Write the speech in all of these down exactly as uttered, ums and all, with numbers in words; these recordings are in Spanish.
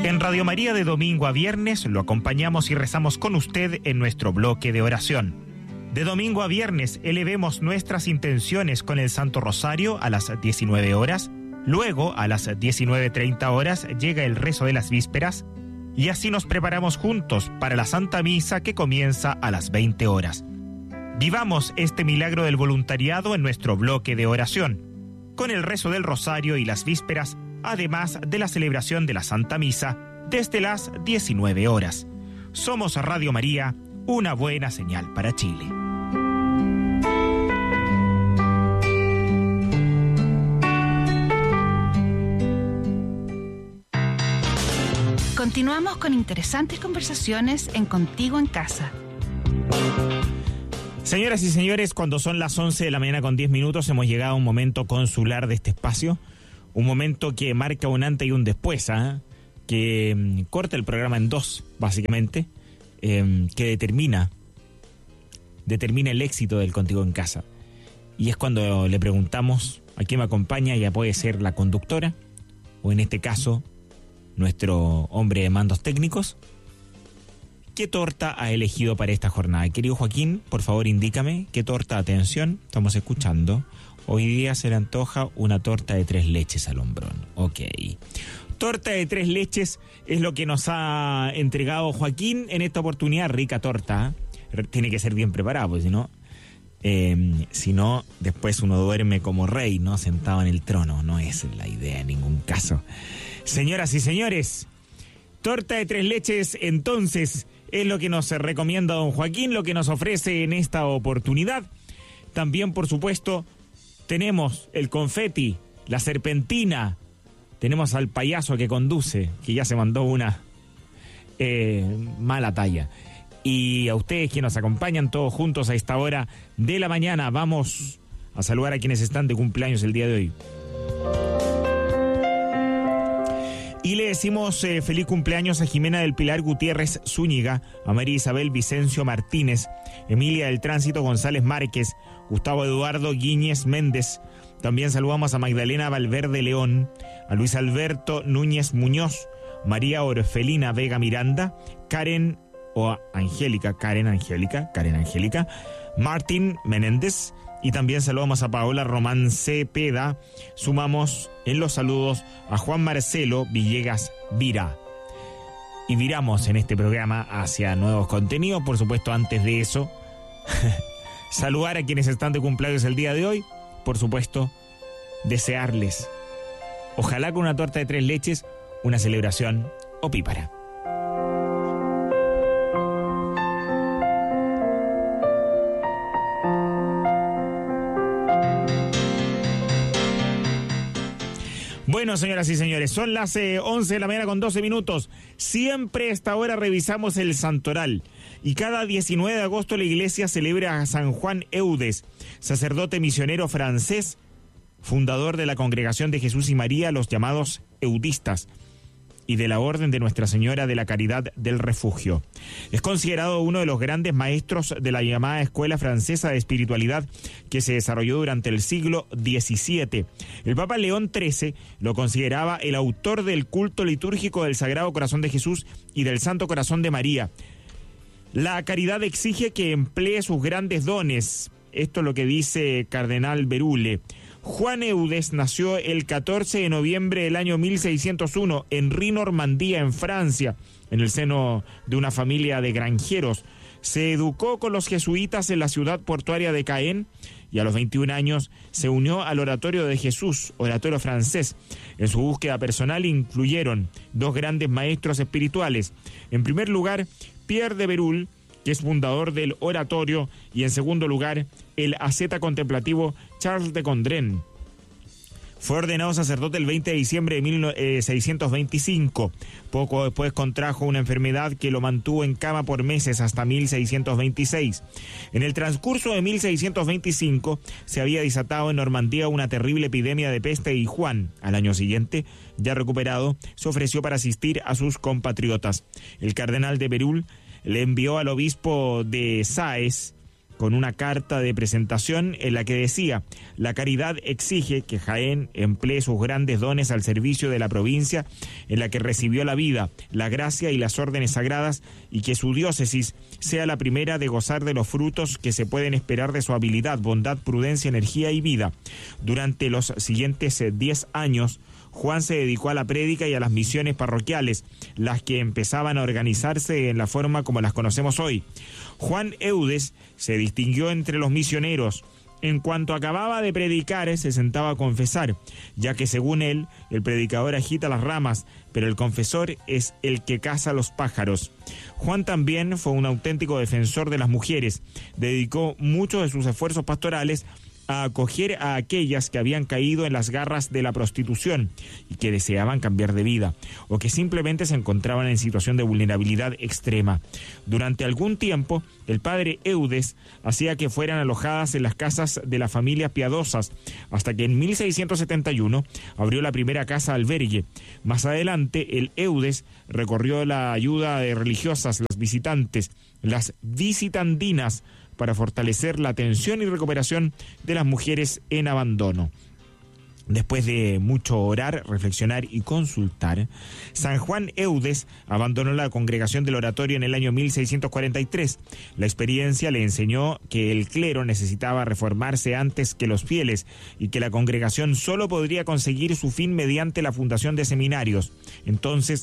En Radio María de domingo a viernes lo acompañamos y rezamos con usted en nuestro bloque de oración. De domingo a viernes elevemos nuestras intenciones con el Santo Rosario a las diecinueve horas, luego a las diecinueve treinta horas llega el rezo de las vísperas y así nos preparamos juntos para la Santa Misa que comienza a las veinte horas. Vivamos este milagro del voluntariado en nuestro bloque de oración, con el rezo del Rosario y las vísperas, además de la celebración de la Santa Misa desde las diecinueve horas. Somos Radio María, una buena señal para Chile. Continuamos con interesantes conversaciones en Contigo en Casa. Señoras y señores, cuando son las once de la mañana con diez minutos hemos llegado a un momento consular de este espacio, un momento que marca un antes y un después, ¿eh? que um, corta el programa en dos, básicamente, eh, que determina, determina el éxito del Contigo en Casa. Y es cuando le preguntamos a quién me acompaña, ya puede ser la conductora, o en este caso, nuestro hombre de mandos técnicos, ¿qué torta ha elegido para esta jornada? Querido Joaquín, por favor indícame qué torta, atención, estamos escuchando. Hoy día se le antoja una torta de tres leches al hombrón. Ok. Torta de tres leches es lo que nos ha entregado Joaquín en esta oportunidad. Rica torta. Tiene que ser bien preparada, pues si no, eh, si no, después uno duerme como rey, ¿no? Sentado en el trono. No es la idea en ningún caso. Señoras y señores, torta de tres leches, entonces, es lo que nos recomienda don Joaquín, lo que nos ofrece en esta oportunidad. También, por supuesto, tenemos el confeti, la serpentina, tenemos al payaso que conduce, que ya se mandó una eh, mala talla. Y a ustedes que nos acompañan todos juntos a esta hora de la mañana, vamos a saludar a quienes están de cumpleaños el día de hoy. Y le decimos eh, feliz cumpleaños a Jimena del Pilar Gutiérrez Zúñiga, a María Isabel Vicencio Martínez, Emilia del Tránsito González Márquez, Gustavo Eduardo Guíñez Méndez. También saludamos a Magdalena Valverde León, a Luis Alberto Núñez Muñoz, María Orfelina Vega Miranda, Karen o Angélica, Karen Angélica, Karen Angélica, Martín Menéndez. Y también saludamos a Paola Román Cepeda. Sumamos en los saludos a Juan Marcelo Villegas Vira. Y viramos en este programa hacia nuevos contenidos. Por supuesto, antes de eso, saludar a quienes están de cumpleaños el día de hoy. Por supuesto, desearles, ojalá con una torta de tres leches, una celebración opípara. Bueno, señoras y señores, son las eh, once de la mañana con doce minutos. Siempre a esta hora revisamos el santoral. Y cada diecinueve de agosto la iglesia celebra a San Juan Eudes, sacerdote misionero francés, fundador de la Congregación de Jesús y María, los llamados eudistas, y de la Orden de Nuestra Señora de la Caridad del Refugio. Es considerado uno de los grandes maestros de la llamada Escuela Francesa de Espiritualidad que se desarrolló durante el siglo diecisiete. El Papa León trece lo consideraba el autor del culto litúrgico del Sagrado Corazón de Jesús y del Santo Corazón de María. La caridad exige que emplee sus grandes dones. Esto es lo que dice Cardenal Berule. Juan Eudes nació el catorce de noviembre del año mil seiscientos uno en Rie, Normandía, en Francia, en el seno de una familia de granjeros. Se educó con los jesuitas en la ciudad portuaria de Caen y a los veintiún años se unió al Oratorio de Jesús, oratorio francés. En su búsqueda personal incluyeron dos grandes maestros espirituales. En primer lugar, Pierre de Bérulle, que es fundador del oratorio, y en segundo lugar, el asceta contemplativo Charles de Condren. Fue ordenado sacerdote el veinte de diciembre de mil seiscientos veinticinco. Poco después contrajo una enfermedad que lo mantuvo en cama por meses hasta mil seiscientos veintiséis. En el transcurso de mil seiscientos veinticinco se había desatado en Normandía una terrible epidemia de peste y Juan, al año siguiente, ya recuperado, se ofreció para asistir a sus compatriotas. El cardenal de Bérulle le envió al obispo de Sáez con una carta de presentación en la que decía: la caridad exige que Jaén emplee sus grandes dones al servicio de la provincia en la que recibió la vida, la gracia y las órdenes sagradas, y que su diócesis sea la primera de gozar de los frutos que se pueden esperar de su habilidad, bondad, prudencia, energía y vida. Durante los siguientes diez años, Juan se dedicó a la prédica y a las misiones parroquiales, las que empezaban a organizarse en la forma como las conocemos hoy. Juan Eudes se distinguió entre los misioneros. En cuanto acababa de predicar, se sentaba a confesar, ya que según él, el predicador agita las ramas, pero el confesor es el que caza los pájaros. Juan también fue un auténtico defensor de las mujeres. Dedicó muchos de sus esfuerzos pastorales a acoger a aquellas que habían caído en las garras de la prostitución y que deseaban cambiar de vida, o que simplemente se encontraban en situación de vulnerabilidad extrema. Durante algún tiempo, el padre Eudes hacía que fueran alojadas en las casas de las familias piadosas, hasta que en mil seiscientos setenta y uno abrió la primera casa albergue. Más adelante, el Eudes recorrió la ayuda de religiosas, las visitantes, las visitandinas, para fortalecer la atención y recuperación de las mujeres en abandono. Después de mucho orar, reflexionar y consultar, San Juan Eudes abandonó la congregación del oratorio en el año mil seiscientos cuarenta y tres. La experiencia le enseñó que el clero necesitaba reformarse antes que los fieles y que la congregación solo podría conseguir su fin mediante la fundación de seminarios. Entonces,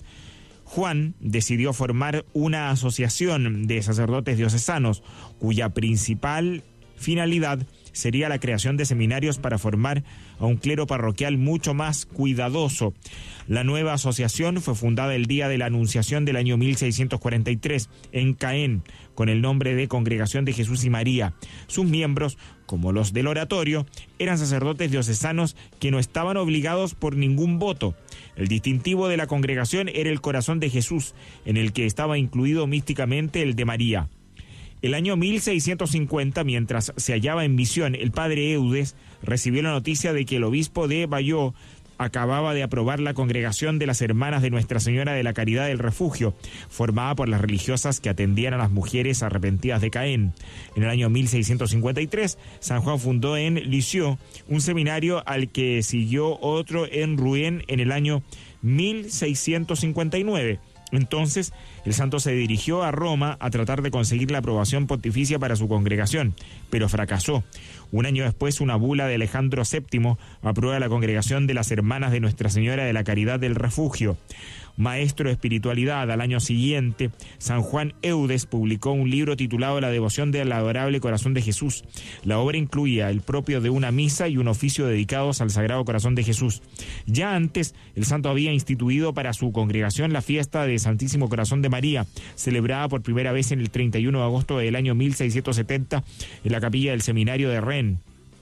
Juan decidió formar una asociación de sacerdotes diocesanos, cuya principal finalidad sería la creación de seminarios para formar a un clero parroquial mucho más cuidadoso. La nueva asociación fue fundada el día de la Anunciación del año mil seiscientos cuarenta y tres en Caen, con el nombre de Congregación de Jesús y María. Sus miembros, como los del oratorio, eran sacerdotes diocesanos que no estaban obligados por ningún voto. El distintivo de la congregación era el corazón de Jesús, en el que estaba incluido místicamente el de María. El año mil seiscientos cincuenta, mientras se hallaba en misión, el padre Eudes recibió la noticia de que el obispo de Bayeux acababa de aprobar la congregación de las Hermanas de Nuestra Señora de la Caridad del Refugio, formada por las religiosas que atendían a las mujeres arrepentidas de Caen. En el año mil seiscientos cincuenta y tres, San Juan fundó en Lisieux un seminario al que siguió otro en Rouen en el año mil seiscientos cincuenta y nueve. Entonces, el santo se dirigió a Roma a tratar de conseguir la aprobación pontificia para su congregación, pero fracasó. Un año después, una bula de Alejandro séptimo aprueba la congregación de las Hermanas de Nuestra Señora de la Caridad del Refugio. Maestro de espiritualidad, al año siguiente, San Juan Eudes publicó un libro titulado La devoción del adorable corazón de Jesús. La obra incluía el propio de una misa y un oficio dedicados al Sagrado Corazón de Jesús. Ya antes, el santo había instituido para su congregación la fiesta de Santísimo Corazón de María, celebrada por primera vez en el treinta y uno de agosto del año mil seiscientos setenta en la capilla del seminario de Rennes.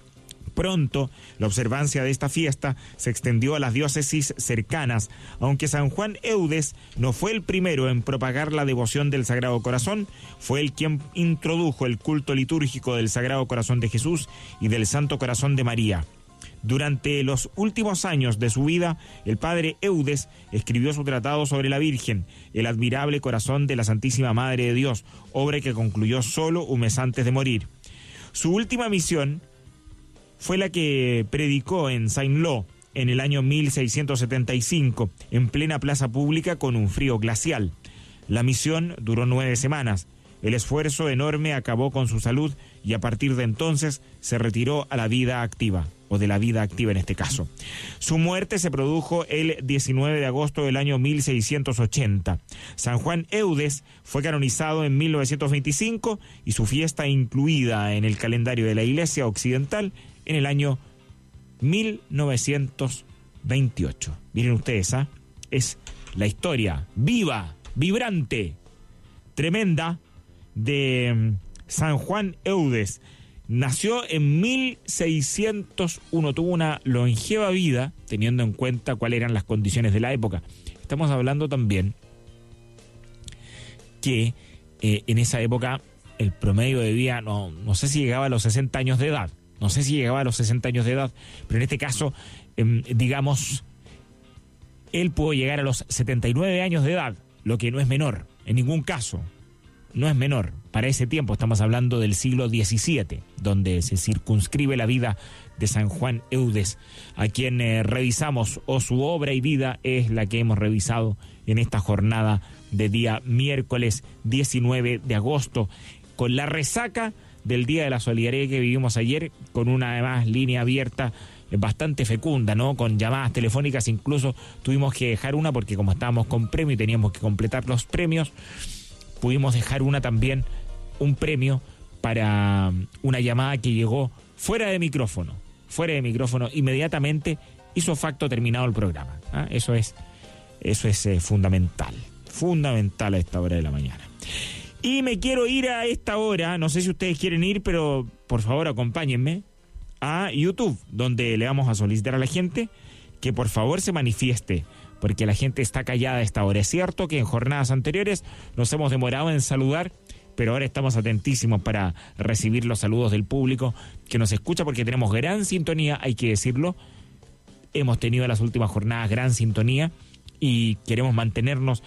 Pronto, la observancia de esta fiesta se extendió a las diócesis cercanas, aunque San Juan Eudes no fue el primero en propagar la devoción del Sagrado Corazón, fue el quien introdujo el culto litúrgico del Sagrado Corazón de Jesús y del Santo Corazón de María. Durante los últimos años de su vida, el padre Eudes escribió su tratado sobre la Virgen, el admirable corazón de la Santísima Madre de Dios, obra que concluyó solo un mes antes de morir. Su última misión fue la que predicó en Saint-Lô en el año mil seiscientos setenta y cinco, en plena plaza pública con un frío glacial. La misión duró nueve semanas. El esfuerzo enorme acabó con su salud y a partir de entonces se retiró a la vida activa, o de la vida activa en este caso. Su muerte se produjo el diecinueve de agosto del año mil seiscientos ochenta. San Juan Eudes fue canonizado en mil novecientos veinticinco y su fiesta incluida en el calendario de la Iglesia Occidental en el año mil novecientos veintiocho. Miren ustedes, ¿ah? Es la historia viva, vibrante, tremenda de San Juan Eudes. Nació en mil seiscientos uno, tuvo una longeva vida, teniendo en cuenta cuáles eran las condiciones de la época. Estamos hablando también que eh, en esa época el promedio de vida, no, no sé si llegaba a los sesenta años de edad, no sé si llegaba a los sesenta años de edad, pero en este caso, eh, digamos, él pudo llegar a los setenta y nueve años de edad, lo que no es menor, en ningún caso. no es menor. Para ese tiempo estamos hablando del siglo diecisiete, donde se circunscribe la vida de San Juan Eudes, a quien eh, revisamos, o su obra y vida es la que hemos revisado en esta jornada de día miércoles diecinueve de agosto, con la resaca del Día de la Solidaridad que vivimos ayer, con una además línea abierta bastante fecunda, ¿no? Con llamadas telefónicas, incluso tuvimos que dejar una porque como estábamos con premio y teníamos que completar los premios, pudimos dejar una también, un premio para una llamada que llegó fuera de micrófono, fuera de micrófono, inmediatamente hizo facto terminado el programa. ¿Ah? Eso es, eso es eh, fundamental, fundamental a esta hora de la mañana. Y me quiero ir a esta hora, no sé si ustedes quieren ir, pero por favor acompáñenme a YouTube, donde le vamos a solicitar a la gente que por favor se manifieste, porque la gente está callada a esta hora. Es cierto que en jornadas anteriores nos hemos demorado en saludar, pero ahora estamos atentísimos para recibir los saludos del público que nos escucha, porque tenemos gran sintonía, hay que decirlo. Hemos tenido en las últimas jornadas gran sintonía y queremos mantenernos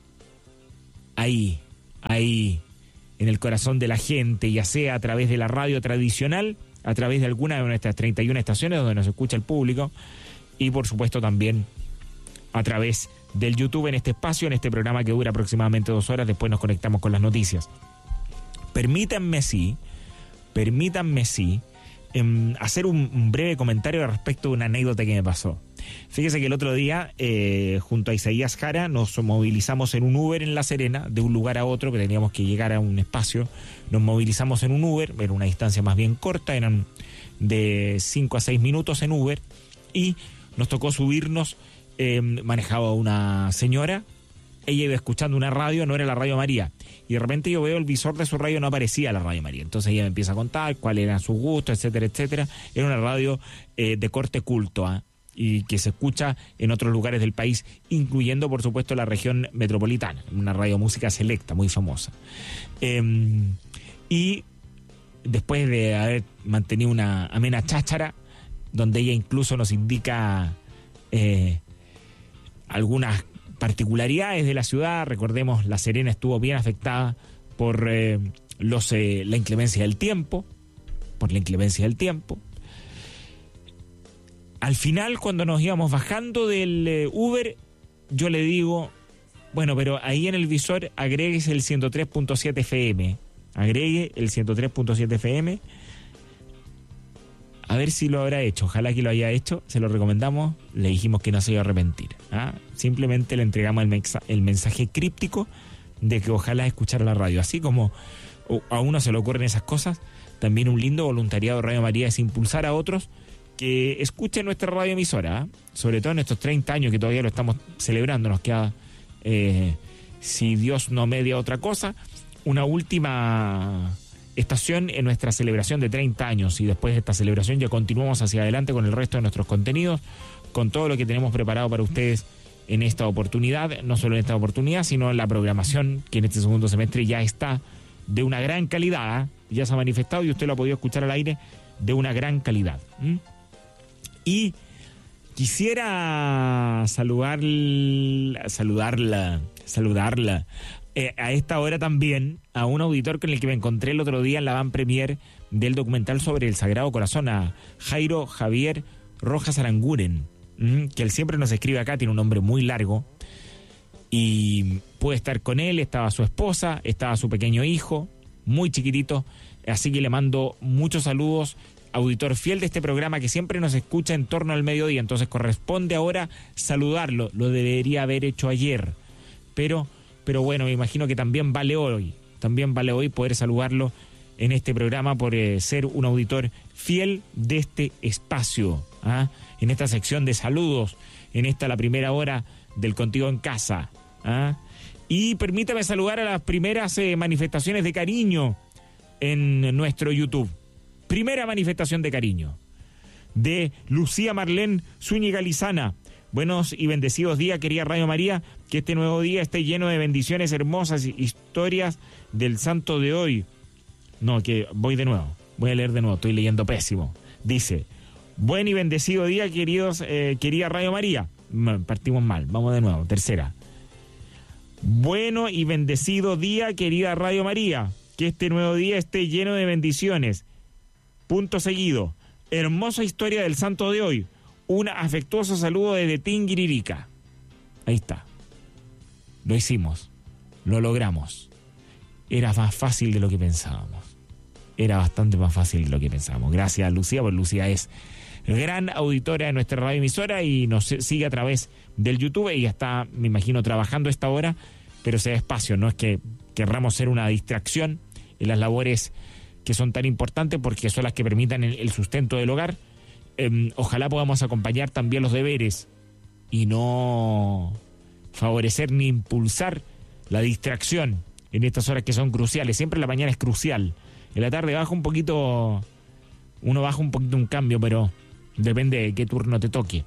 ahí, ahí, en el corazón de la gente, ya sea a través de la radio tradicional, a través de alguna de nuestras treinta y una estaciones donde nos escucha el público, y por supuesto también a través del YouTube en este espacio, en este programa que dura aproximadamente dos horas. Después nos conectamos con las noticias. Permítanme sí, permítanme sí, eh, hacer un, un breve comentario respecto de una anécdota que me pasó. Fíjese que el otro día, eh, junto a Isaías Jara, nos movilizamos en un Uber en La Serena, de un lugar a otro, que teníamos que llegar a un espacio. Nos movilizamos en un Uber, era una distancia más bien corta, eran de cinco a seis minutos en Uber, y nos tocó subirnos, eh, manejaba una señora, ella iba escuchando una radio, no era la Radio María, y de repente yo veo el visor de su radio, no aparecía la Radio María. Entonces ella me empieza a contar cuáles eran sus gustos, etcétera, etcétera. Era una radio eh, de corte culto, ¿eh? y que se escucha en otros lugares del país, incluyendo por supuesto la región metropolitana, una radio música selecta, muy famosa. Eh, y después de haber mantenido una amena cháchara, donde ella incluso nos indica eh, algunas particularidades de la ciudad. Recordemos, La Serena estuvo bien afectada por eh, los eh, la inclemencia del tiempo, por la inclemencia del tiempo. Al final, cuando nos íbamos bajando del eh, Uber, yo le digo, bueno, pero ahí en el visor agregues el ciento tres punto siete F M. Agregue el ciento tres punto siete F M. A ver si lo habrá hecho. Ojalá que lo haya hecho. Se lo recomendamos. Le dijimos que no se iba a arrepentir. ¿Ah? Simplemente le entregamos el, mensa- el mensaje críptico de que ojalá escuchara la radio. Así como a uno se le ocurren esas cosas, también un lindo voluntariado de Radio María es impulsar a otros que escuchen nuestra radioemisora, ¿eh? Sobre todo en estos treinta años que todavía lo estamos celebrando. Nos queda, eh, si Dios no media otra cosa, una última estación en nuestra celebración de treinta años, y después de esta celebración ya continuamos hacia adelante con el resto de nuestros contenidos, con todo lo que tenemos preparado para ustedes en esta oportunidad, no solo en esta oportunidad, sino en la programación que en este segundo semestre ya está de una gran calidad, ¿eh? Ya se ha manifestado y usted lo ha podido escuchar al aire, de una gran calidad. ¿Mm? Y quisiera saludar, saludarla, saludarla eh, a esta hora también a un auditor con el que me encontré el otro día en la van premier del documental sobre el Sagrado Corazón, a Jairo Javier Rojas Aranguren, ¿m? que él siempre nos escribe acá, tiene un nombre muy largo, y pude estar con él, estaba su esposa, estaba su pequeño hijo, muy chiquitito, así que le mando muchos saludos. Auditor fiel de este programa que siempre nos escucha en torno al mediodía, entonces corresponde ahora saludarlo. Lo debería haber hecho ayer, pero, pero bueno, me imagino que también vale hoy, también vale hoy poder saludarlo en este programa por eh, ser un auditor fiel de este espacio, ¿ah? En esta sección de saludos, en esta la primera hora del Contigo en Casa, ¿ah? Y permítame saludar a las primeras eh, manifestaciones de cariño en nuestro YouTube. Primera manifestación de cariño de Lucía Marlene Zúñiga Lizana. Buenos y bendecidos días, querida Radio María, que este nuevo día esté lleno de bendiciones hermosas, historias del santo de hoy. No, que voy de nuevo, voy a leer de nuevo, estoy leyendo pésimo. Dice, buen y bendecido día, queridos, eh, querida Radio María. Partimos mal, vamos de nuevo, tercera. Bueno y bendecido día, querida Radio María. Que este nuevo día esté lleno de bendiciones. Punto seguido. Hermosa historia del santo de hoy. Un afectuoso saludo desde Tinguiririca. Ahí está. Lo hicimos. Lo logramos. Era más fácil de lo que pensábamos. Era bastante más fácil de lo que pensábamos. Gracias, Lucía, porque Lucía es gran auditora de nuestra radioemisora y nos sigue a través del YouTube. Ella está, me imagino, trabajando a esta hora, pero se da espacio. No es que querramos ser una distracción en las labores que son tan importantes porque son las que permitan el, el sustento del hogar. Eh, ojalá podamos acompañar también los deberes y no favorecer ni impulsar la distracción en estas horas que son cruciales. Siempre la mañana es crucial. En la tarde baja un poquito, uno baja un poquito un cambio, pero depende de qué turno te toque.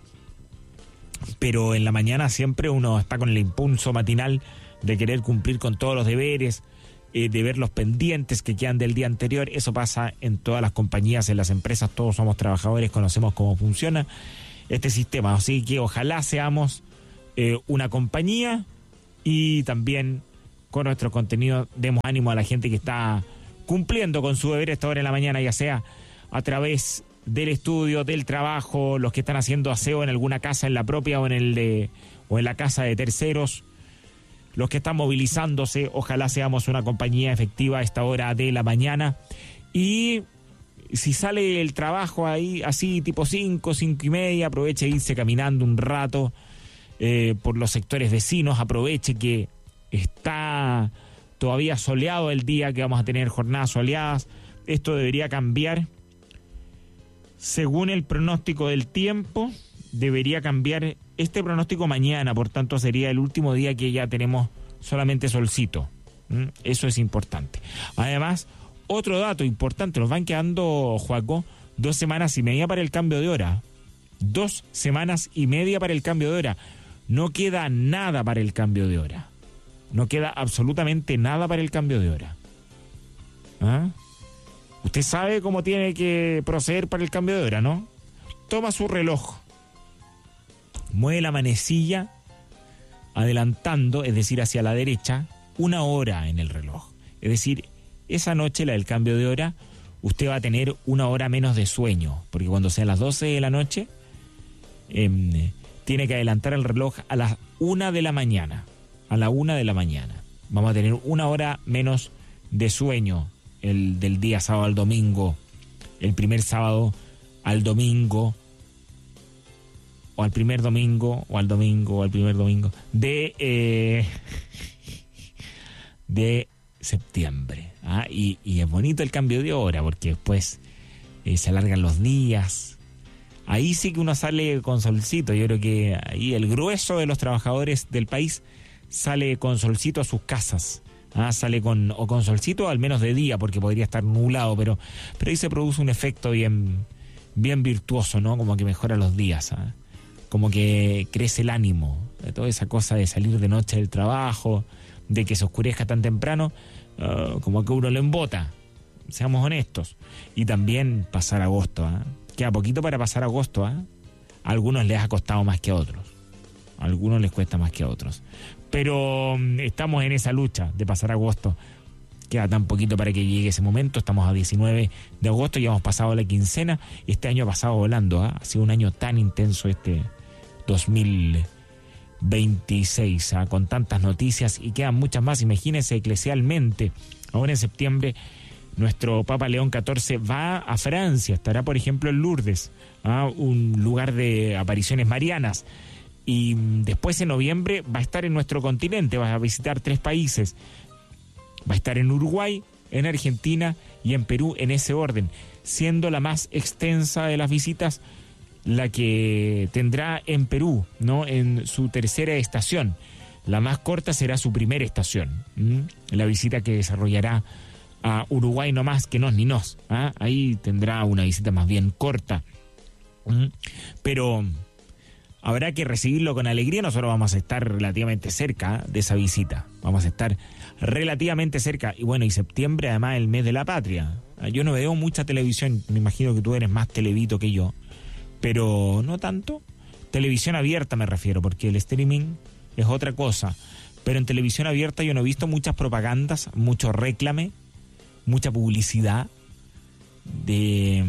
Pero en la mañana siempre uno está con el impulso matinal de querer cumplir con todos los deberes, eh, de ver los pendientes que quedan del día anterior. Eso pasa en todas las compañías, en las empresas, todos somos trabajadores, conocemos cómo funciona este sistema. Así que ojalá seamos eh, una compañía y también con nuestro contenido demos ánimo a la gente que está cumpliendo con su deber esta hora en la mañana, ya sea a través del estudio, del trabajo, los que están haciendo aseo en alguna casa, en la propia o en el de o en la casa de terceros, los que están movilizándose. Ojalá seamos una compañía efectiva a esta hora de la mañana. Y si sale el trabajo ahí así tipo cinco, cinco y media, aproveche irse caminando un rato eh, por los sectores vecinos, aproveche que está todavía soleado el día, que vamos a tener jornadas soleadas. Esto debería cambiar según el pronóstico del tiempo. Debería cambiar este pronóstico mañana, por tanto sería el último día que ya tenemos solamente solcito. ¿Mm? Eso es importante. Además, otro dato importante, nos van quedando, Joaco, dos semanas y media para el cambio de hora. Dos semanas y media para el cambio de hora. No queda nada para el cambio de hora. No queda absolutamente nada para el cambio de hora. ¿Ah? Usted sabe cómo tiene que proceder para el cambio de hora, ¿no? Toma su reloj, mueve la manecilla adelantando, es decir, hacia la derecha, una hora en el reloj. Es decir, esa noche, la del cambio de hora, usted va a tener una hora menos de sueño, porque cuando sean las doce de la noche, eh, tiene que adelantar el reloj a las una de la mañana. A la una de la mañana. Vamos a tener una hora menos de sueño el del día sábado al domingo, el primer sábado al domingo, o al primer domingo, o al domingo, o al primer domingo, de, eh, de septiembre. ¿Ah? Y, y es bonito el cambio de hora, porque después eh, se alargan los días. Ahí sí que uno sale con solcito. Yo creo que ahí el grueso de los trabajadores del país sale con solcito a sus casas, ¿ah? Sale con o con solcito al menos de día, porque podría estar nublado, pero, pero ahí se produce un efecto bien, bien virtuoso, ¿no? Como que mejora los días, ¿ah? Como que crece el ánimo, de toda esa cosa de salir de noche del trabajo, de que se oscurezca tan temprano, uh, como que uno lo embota, seamos honestos. Y también pasar agosto, ¿ah? Queda poquito para pasar agosto, ¿ah? A algunos les ha costado más que a otros, a algunos les cuesta más que a otros. Pero estamos en esa lucha de pasar agosto. Queda tan poquito para que llegue ese momento. Estamos a diecinueve de agosto, ya hemos pasado la quincena. Este año ha pasado volando, ¿eh? Ha sido un año tan intenso este dos mil veintiséis, ¿eh? Con tantas noticias y quedan muchas más. Imagínense, eclesialmente, ahora en septiembre, nuestro Papa León catorce va a Francia. Estará, por ejemplo, en Lourdes, ¿eh? Un lugar de apariciones marianas. Y después en noviembre va a estar en nuestro continente, va a visitar tres países. Va a estar en Uruguay, en Argentina y en Perú, en ese orden, siendo la más extensa de las visitas la que tendrá en Perú, ¿no? En su tercera estación. La más corta será su primera estación, ¿m? La visita que desarrollará a Uruguay, no más que nos ni nos, ¿ah? Ahí tendrá una visita más bien corta, ¿m? Pero habrá que recibirlo con alegría. Nosotros vamos a estar relativamente cerca de esa visita, vamos a estar relativamente cerca. Y bueno, y septiembre además el mes de la patria. Yo no veo mucha televisión, me imagino que tú eres más televito que yo, pero no tanto. Televisión abierta me refiero, porque el streaming es otra cosa. Pero en televisión abierta yo no he visto muchas propagandas, mucho réclame, mucha publicidad de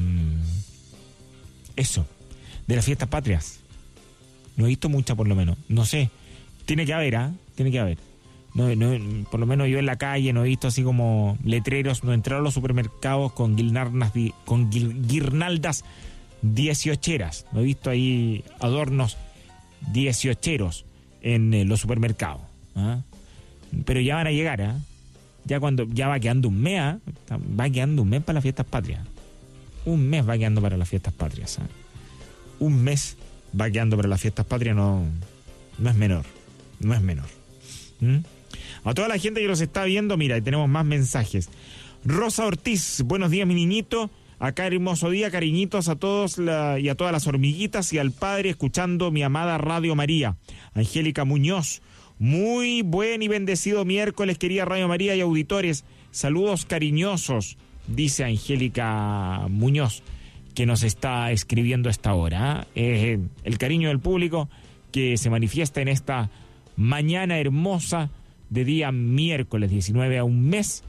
eso, de las fiestas patrias. No he visto mucha, por lo menos. No sé, tiene que haber, ¿ah? ¿eh? Tiene que haber. No, no, por lo menos yo en la calle no he visto así como letreros, no he entrado a los supermercados con guirnaldas, con guirnaldas dieciocheras. No he visto ahí adornos dieciocheros en eh, los supermercados. ¿Ah? Pero ya van a llegar, ¿eh? Ya cuando ya va quedando un mes, ¿eh? Va quedando un mes para las fiestas patrias. Un mes va quedando para las fiestas patrias. ¿Eh? Un mes va quedando para las fiestas patrias, no, no es menor. No es menor. ¿Mm? A toda la gente que nos está viendo, mira, tenemos más mensajes. Rosa Ortiz, buenos días, mi niñito. Acá hermoso día, cariñitos a todos la, y a todas las hormiguitas y al padre escuchando mi amada Radio María. Angélica Muñoz, muy buen y bendecido miércoles, querida Radio María y auditores. Saludos cariñosos, dice Angélica Muñoz, que nos está escribiendo a esta hora. ¿eh? Eh, el cariño del público que se manifiesta en esta mañana hermosa de día miércoles diecinueve a un mes